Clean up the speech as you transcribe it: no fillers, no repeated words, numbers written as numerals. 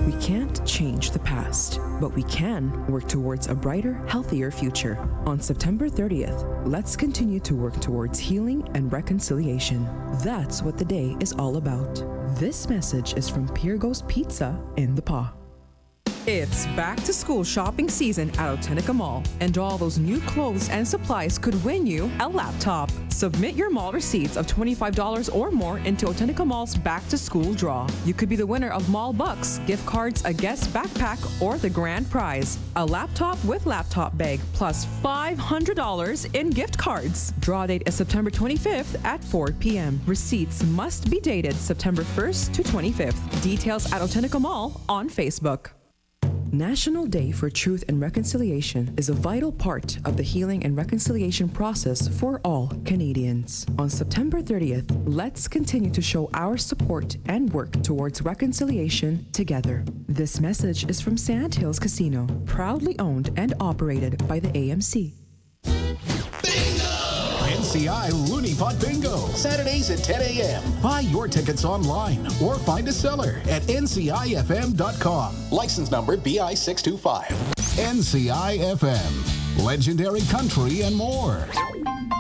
We can't change the past, but we can work towards a brighter, healthier future. On September 30th, let's continue to work towards healing and reconciliation. That's what the day is all about. This message is from Pirgo's Pizza in the Paw. It's back to school shopping season at Otenica Mall, and all those new clothes and supplies could win you a laptop. Submit your mall receipts of $25 or more into Otenica Mall's back to school draw. You could be the winner of Mall Bucks, gift cards, a guest backpack, or the grand prize, a laptop with laptop bag plus $500 in gift cards. Draw date is September 25th at 4 p.m. Receipts must be dated September 1st to 25th. Details at Otenica Mall on Facebook. National Day for Truth and Reconciliation is a vital part of the healing and reconciliation process for all Canadians. On September 30th, let's continue to show our support and work towards reconciliation together. This message is from Sand Hills Casino, proudly owned and operated by the AMC. NCI Looney Pot Bingo, Saturdays at 10 a.m. Buy your tickets online or find a seller at ncifm.com. License number BI 625. NCI FM, legendary country and more.